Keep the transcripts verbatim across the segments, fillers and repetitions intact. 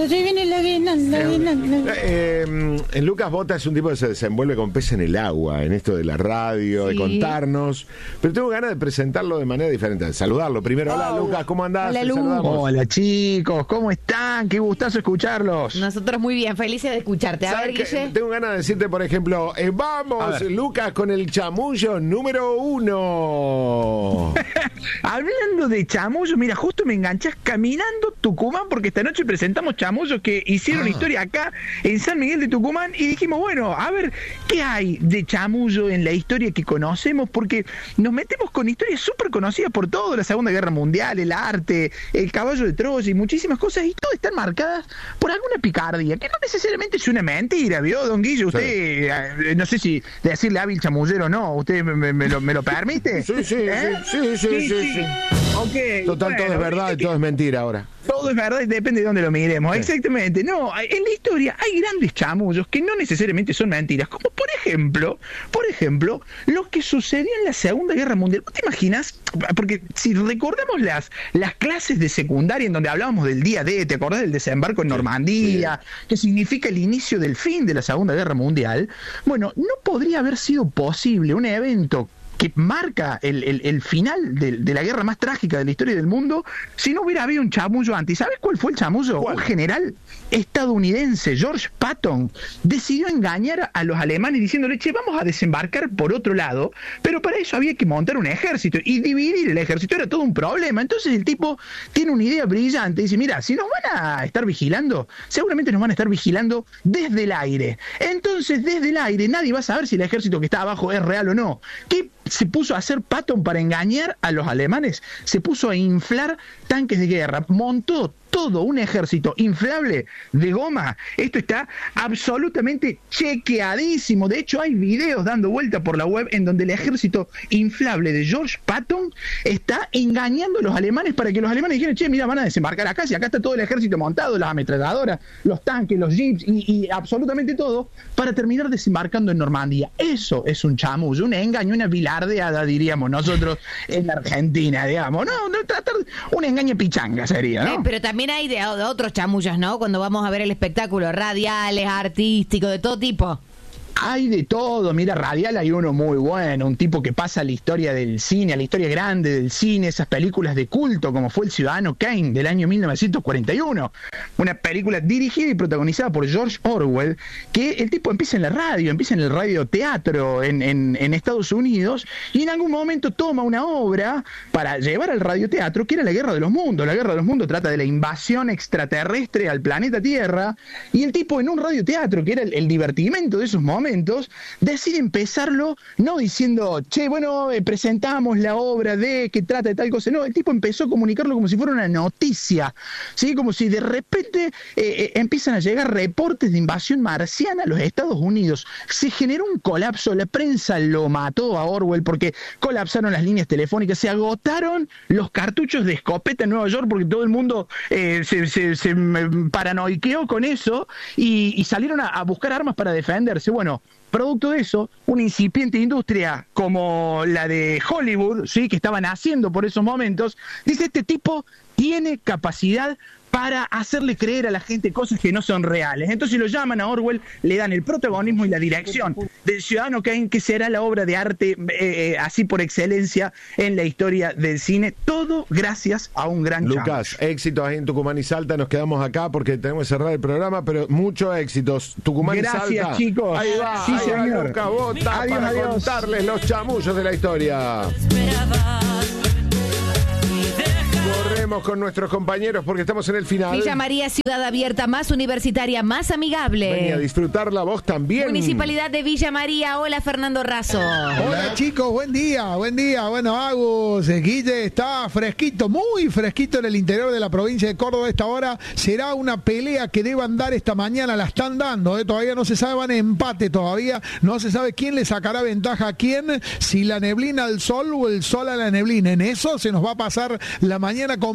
viene la vena, la vena, la vena. Eh, eh, Lucas Bota es un tipo que se desenvuelve con pez en el agua, en esto de la radio, sí, de contarnos, pero tengo ganas de presentarlo de manera diferente, de saludarlo. Primero, hola, oh, Lucas, ¿cómo andás? Hola, Lu. Hola, chicos, ¿cómo están? Qué gustazo escucharlos. Nosotros muy bien, felices de escucharte. A ver, Guille. Tengo ganas de decirte, por ejemplo, eh, vamos, Lucas, con el chamullo número uno. Hablando de chamullo, mira, justo me enganchás caminando Tucumán, porque esta noche presentamos chamullos que hicieron ah. historia acá en San Miguel de Tucumán, y dijimos, bueno, a ver, ¿qué hay de chamullo en la historia que conocemos? Porque nos metemos con historias súper conocidas por todo, la Segunda Guerra Mundial, el arte, el caballo de Troya y muchísimas cosas, y todas están marcadas por alguna picardía, que no necesariamente es una mentira, ¿vio, don Guille? Usted, sí. eh, no sé si decirle hábil chamullero o no, ¿usted me, me, me, lo, me lo permite? Sí, sí, ¿Eh? sí, sí, sí, sí, sí, sí. Okay, Total, bueno, todo es verdad y todo es mentira ahora. Todo es verdad y depende de dónde lo miremos. Sí. Exactamente. No, en la historia hay grandes chamullos que no necesariamente son mentiras, como por ejemplo, por ejemplo, lo que sucedió en la Segunda Guerra Mundial. ¿Vos te imaginas? Porque si recordamos las, las clases de secundaria en donde hablábamos del día D, ¿te acordás del desembarco en Normandía? Sí, sí. Que significa el inicio del fin de la Segunda Guerra Mundial. Bueno, no podría haber sido posible un evento que marca el, el, el final de, de la guerra más trágica de la historia del mundo si no hubiera habido un chamullo antes. ¿Sabes cuál fue el chamullo? ¿Cuál? Un general estadounidense, George Patton, decidió engañar a los alemanes diciéndole, che, vamos a desembarcar por otro lado, pero para eso había que montar un ejército, y dividir el ejército era todo un problema. Entonces el tipo tiene una idea brillante, dice, mira, si nos van a estar vigilando, seguramente nos van a estar vigilando desde el aire. Entonces desde el aire nadie va a saber si el ejército que está abajo es real o no. ¿Qué se puso a hacer Patton para engañar a los alemanes? Se puso a inflar tanques de guerra, montó todo un ejército inflable de goma. Esto está absolutamente chequeadísimo. De hecho, hay videos dando vuelta por la web en donde el ejército inflable de George Patton está engañando a los alemanes para que los alemanes dijeran, che, mira, van a desembarcar acá, si acá está todo el ejército montado, las ametralladoras, los tanques, los jeeps y, y absolutamente todo, para terminar desembarcando en Normandía. Eso es un chamullo, un engaño, una bilardeada, diríamos nosotros en la Argentina, digamos. No, no tratar un engaño pichanga sería, ¿no? Eh, pero también hay de, de otros chamullos, ¿no? Cuando vamos a ver el espectáculo, radiales, artísticos, de todo tipo. Hay de todo, mira, radial hay uno muy bueno, un tipo que pasa a la historia del cine, a la historia grande del cine, esas películas de culto como fue El Ciudadano Kane del año mil novecientos cuarenta y uno, una película dirigida y protagonizada por George Orwell, que el tipo empieza en la radio, empieza en el radioteatro en, en, en Estados Unidos, y en algún momento toma una obra para llevar al radioteatro que era La Guerra de los Mundos. La Guerra de los Mundos trata de la invasión extraterrestre al planeta Tierra, y el tipo en un radioteatro, que era el, el divertimento de esos momentos, decide empezarlo no diciendo, che, bueno, eh, presentamos la obra de que trata de tal cosa. No, el tipo empezó a comunicarlo como si fuera una noticia, ¿sí? Como si de repente eh, eh, empiezan a llegar reportes de invasión marciana a los Estados Unidos. Se generó un colapso, la prensa lo mató a Orwell porque colapsaron las líneas telefónicas, se agotaron los cartuchos de escopeta en Nueva York porque todo el mundo eh, se, se, se paranoiqueó con eso y, y salieron a, a buscar armas para defenderse. Bueno, producto de eso, una incipiente industria como la de Hollywood, ¿sí?, que estaban haciendo por esos momentos, dice, este tipo tiene capacidad para hacerle creer a la gente cosas que no son reales. Entonces lo llaman a Orwell, le dan el protagonismo y la dirección del Ciudadano Kane, que será la obra de arte eh, así por excelencia en la historia del cine. Todo gracias a un gran Lucas, chamo. Éxitos ahí en Tucumán y Salta. Nos quedamos acá porque tenemos que cerrar el programa, pero muchos éxitos. Tucumán gracias, y Salta. Gracias, chicos. Ahí va, sí, ahí señor. va Lucas Bota adiós, para adiós. contarles los chamullos de la historia. Corremos con nuestros compañeros porque estamos en el final. Villa María, ciudad abierta, más universitaria, más amigable. Vení a disfrutar la voz también. Municipalidad de Villa María. Hola, Fernando Razo. Hola, chicos, buen día, buen día. Bueno, Agus, Guille, está fresquito, muy fresquito en el interior de la provincia de Córdoba a esta hora. Será una pelea que deban dar esta mañana, la están dando, ¿eh? Todavía no se sabe, van en empate todavía, no se sabe quién le sacará ventaja a quién, si la neblina al sol o el sol a la neblina. En eso se nos va a pasar la mañana completa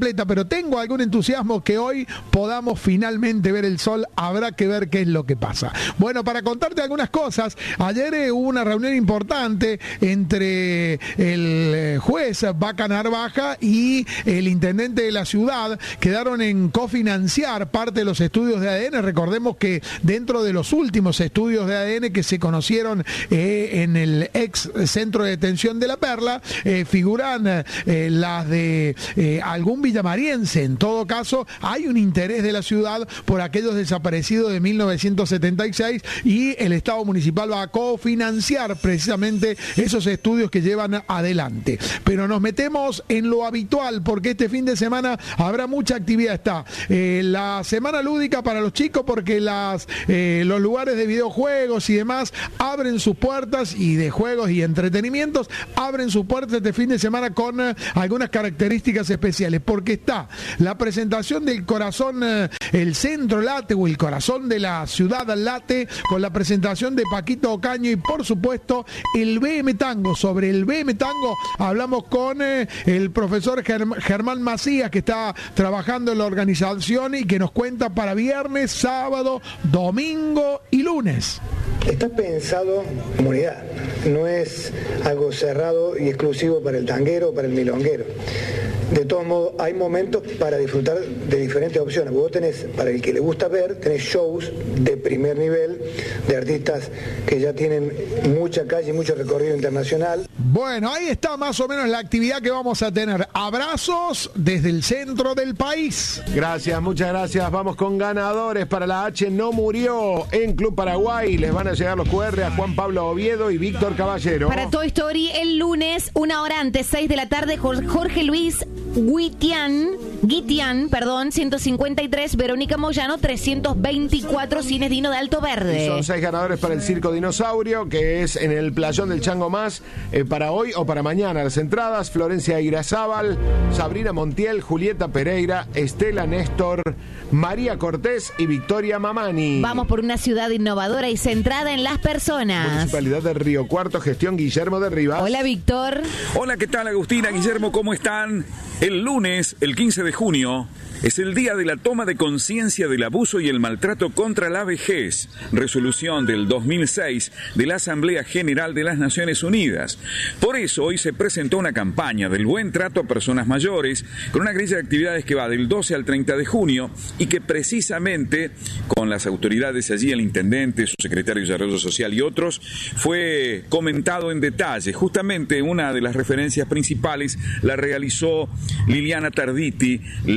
completa, pero tengo algún entusiasmo que hoy podamos finalmente ver el sol. Habrá que ver qué es lo que pasa. Bueno, para contarte algunas cosas, ayer eh, hubo una reunión importante entre el eh, juez Vaca Narvaja y el intendente de la ciudad. Quedaron en cofinanciar parte de los estudios de A D N. Recordemos que dentro de los últimos estudios de A D N que se conocieron eh, en el ex centro de detención de La Perla, eh, figuran eh, las de eh, algún villamariense. En todo caso, hay un interés de la ciudad por aquellos desaparecidos de mil novecientos setenta y seis y el Estado municipal va a cofinanciar precisamente esos estudios que llevan adelante. Pero nos metemos en lo habitual porque este fin de semana habrá mucha actividad. Está eh, la semana lúdica para los chicos porque las, eh, los lugares de videojuegos y demás abren sus puertas, y de juegos y entretenimientos abren sus puertas este fin de semana con eh, algunas características especiales, porque está la presentación del corazón, eh, el centro late o el corazón de la ciudad late, con la presentación de Paquito Ocaño y por supuesto el B M Tango. Sobre el B M Tango hablamos con eh, el profesor Germ- Germán Macías, que está trabajando en la organización y que nos cuenta para viernes, sábado, domingo y lunes. Está pensado comunidad, no es algo cerrado y exclusivo para el tanguero o para el milonguero. De todos modos, hay momentos para disfrutar de diferentes opciones. Vos tenés, para el que le gusta ver, tenés shows de primer nivel, de artistas que ya tienen mucha calle y mucho recorrido internacional. Bueno, ahí está más o menos la actividad que vamos a tener. Abrazos desde el centro del país. Gracias, muchas gracias. Vamos con ganadores para la H No Murió en Club Paraguay. Les van a llegar los cu erre a Juan Pablo Oviedo y Víctor Caballero. Para Toy Story, el lunes, una hora antes, seis de la tarde, Jorge Luis Guitián, Guitián, perdón, ciento cincuenta y tres, Verónica Moyano, trescientos veinticuatro, Cines Dino de Alto Verde. Y son seis ganadores para el Circo Dinosaurio, que es en el Playón del Chango Más, eh, para hoy o para mañana. Las entradas: Florencia Irazábal, Sabrina Montiel, Julieta Pereira, Estela Néstor, María Cortés y Victoria Mamani. Vamos por una ciudad innovadora y centrada en las personas. Municipalidad de Río Cuarto, gestión Guillermo de Rivas. Hola, Víctor. Hola, ¿qué tal, Agustina, Guillermo? ¿Cómo están? El lunes, el quince de junio, es el día de la toma de conciencia del abuso y el maltrato contra la vejez, resolución del dos mil seis de la Asamblea General de las Naciones Unidas. Por eso hoy se presentó una campaña del buen trato a personas mayores, con una grilla de actividades que va del doce al treinta de junio y que precisamente con las autoridades allí, el intendente, su secretario de Desarrollo Social y otros, fue comentado en detalle. Justamente una de las referencias principales la realizó Liliana Tarditi,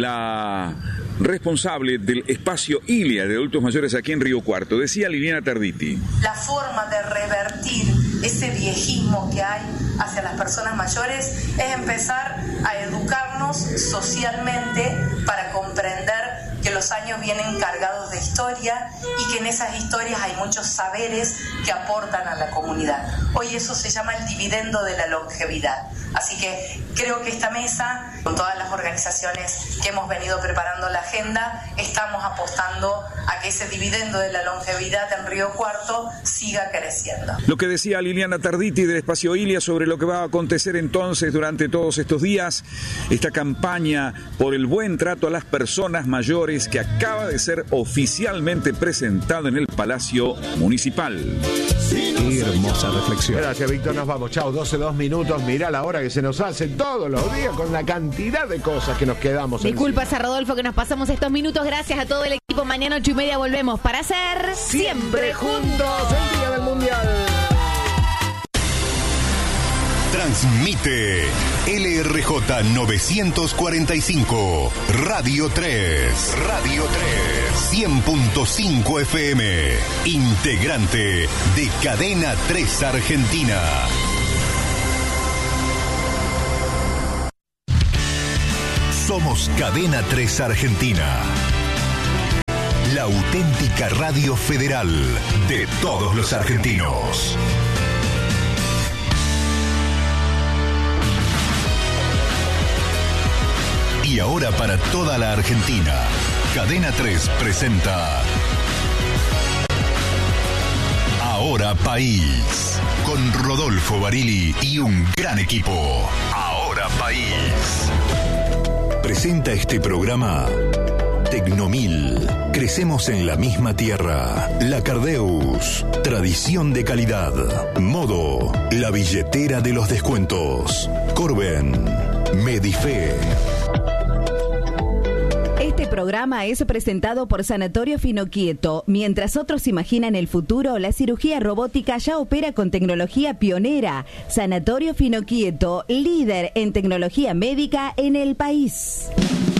la responsable del espacio Ilia de adultos mayores aquí en Río Cuarto. Decía Liliana Tarditi: la forma de revertir ese viejismo que hay hacia las personas mayores es empezar a educarnos socialmente para comprender que los años vienen cargados de historia y que en esas historias hay muchos saberes que aportan a la comunidad. Hoy eso se llama el dividendo de la longevidad. Así que creo que esta mesa, con todas las organizaciones que hemos venido preparando la agenda, estamos apostando a que ese dividendo de la longevidad en Río Cuarto siga creciendo. Lo que decía Liliana Tarditi del espacio Ilia sobre lo que va a acontecer entonces durante todos estos días, esta campaña por el buen trato a las personas mayores que acaba de ser oficialmente presentada en el Palacio Municipal. Qué hermosa reflexión. Gracias, Víctor. Nos vamos. Chao, doce, dos minutos. Mirá la hora que se nos hace todos los días con la cantidad de cosas que nos quedamos. Disculpas a Rodolfo que nos pasamos estos minutos. Gracias a todo el equipo. Mañana ocho y media volvemos para hacer Siempre Juntos, el Día del Mundial. Transmite L R J novecientos cuarenta y cinco, Radio tres. Radio tres. cien punto cinco F M. Integrante de Cadena tres Argentina. Somos Cadena tres Argentina. La auténtica radio federal de todos los argentinos. Y ahora para toda la Argentina, Cadena tres presenta Ahora País, con Rodolfo Barili y un gran equipo. Ahora País. Presenta este programa Tecnomil. Crecemos en la misma tierra. La Cardeus. Tradición de calidad. Modo. La billetera de los descuentos. Corben. Medife. Este programa es presentado por Sanatorio Finoquieto. Mientras otros imaginan el futuro, la cirugía robótica ya opera con tecnología pionera. Sanatorio Finoquieto, líder en tecnología médica en el país.